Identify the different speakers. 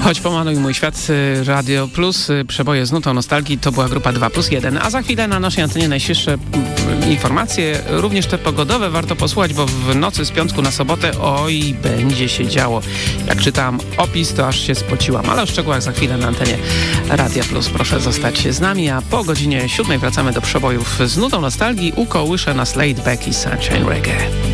Speaker 1: Choć pomaluj mój świat, Radio Plus, przeboje z nutą nostalgii, to była grupa 2+1. A za chwilę na naszej antenie najświeższe informacje, również te pogodowe warto posłuchać, bo w nocy z piątku na sobotę, oj, będzie się działo. Jak czytałam opis, to aż się spociłam, ale o szczegółach za chwilę na antenie Radia Plus. Proszę zostać z nami, a po godzinie 7 wracamy do przebojów z nutą nostalgii. Ukołysze nas Laid Back i Sunshine Reggae.